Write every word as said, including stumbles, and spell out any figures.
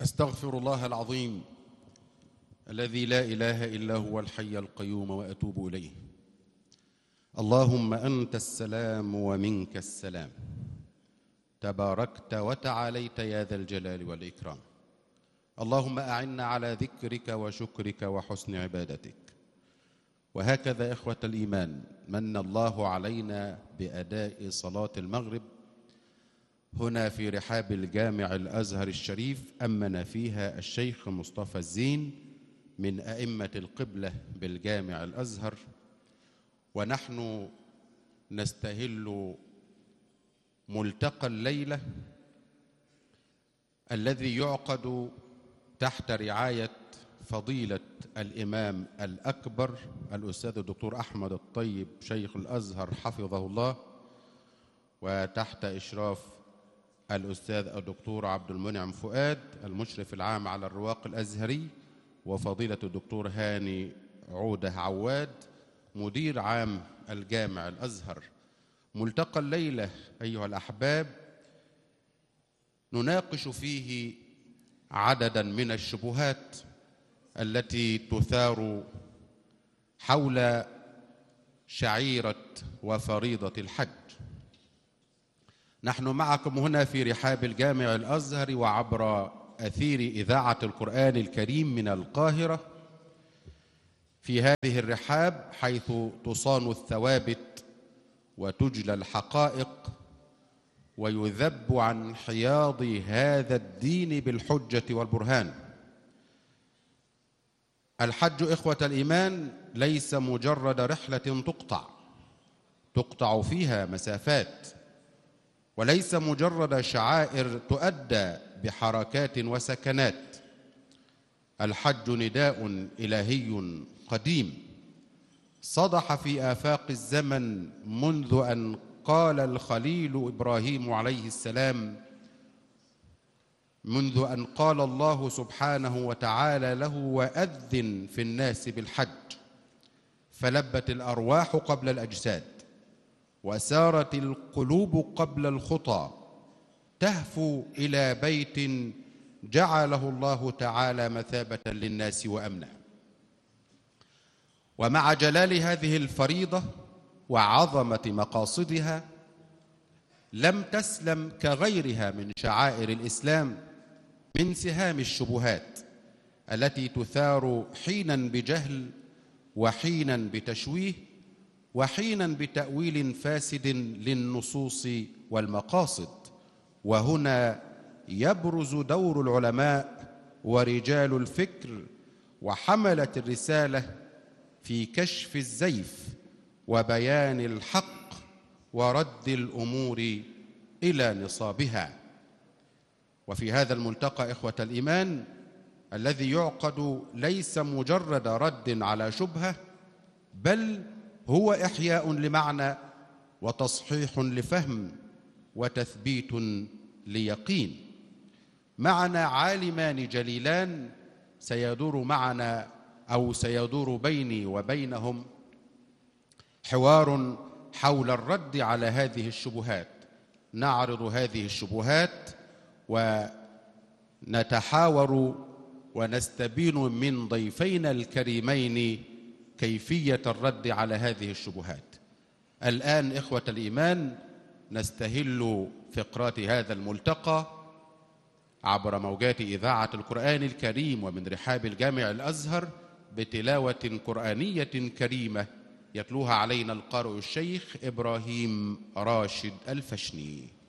أستغفر الله العظيم الذي لا إله إلا هو الحي القيوم وأتوب إليه. اللهم أنت السلام ومنك السلام، تباركت وتعاليت يا ذا الجلال والإكرام. اللهم أعنا على ذكرك وشكرك وحسن عبادتك. وهكذا إخوة الإيمان، من الله علينا بأداء صلاة المغرب هنا في رحاب الجامع الأزهر الشريف، أمن فيها الشيخ مصطفى الزين من أئمة القبلة بالجامع الأزهر، ونحن نستهل ملتقى الليلة الذي يعقد تحت رعاية فضيلة الإمام الأكبر الأستاذ الدكتور أحمد الطيب شيخ الأزهر حفظه الله، وتحت إشراف الأستاذ الدكتور عبد المنعم فؤاد المشرف العام على الرواق الأزهري، وفضيلة الدكتور هاني عودة عواد مدير عام الجامع الأزهر. ملتقى الليلة أيها الأحباب نناقش فيه عددا من الشبهات التي تثار حول شعيرة وفريضة الحج. نحن معكم هنا في رحاب الجامع الأزهر وعبر أثير إذاعة القرآن الكريم من القاهرة في هذه الرحاب، حيث تصان الثوابت وتجلى الحقائق ويذب عن حياض هذا الدين بالحجة والبرهان. الحج إخوة الإيمان ليس مجرد رحلة تقطع تقطع فيها مسافات، وليس مجرد شعائر تؤدى بحركات وسكنات. الحج نداء إلهي قديم صدح في آفاق الزمن منذ أن قال الخليل إبراهيم عليه السلام منذ أن قال الله سبحانه وتعالى له: وأذن في الناس بالحج، فلبت الأرواح قبل الأجساد، وسارت القلوب قبل الخطى، تهفو إلى بيت جعله الله تعالى مثابة للناس وأمنا. ومع جلال هذه الفريضة وعظمة مقاصدها لم تسلم كغيرها من شعائر الإسلام من سهام الشبهات التي تثار حينا بجهل وحينا بتشويه وحينا بتأويل فاسد للنصوص والمقاصد. وهنا يبرز دور العلماء ورجال الفكر وحملة الرسالة في كشف الزيف وبيان الحق ورد الأمور إلى نصابها. وفي هذا الملتقى إخوة الإيمان الذي يعقد ليس مجرد رد على شبهة، بل هو إحياء لمعنى وتصحيح لفهم وتثبيت ليقين. معنا عالمان جليلان سيدور معنا أو سيدور بيني وبينهم حوار حول الرد على هذه الشبهات. نعرض هذه الشبهات ونتحاور ونستبين من ضيفينا الكريمين كيفية الرد على هذه الشبهات. الآن إخوة الإيمان نستهل فقرات هذا الملتقى عبر موجات إذاعة القرآن الكريم ومن رحاب الجامع الأزهر بتلاوة قرآنية كريمة يتلوها علينا القارئ الشيخ إبراهيم راشد الفشني.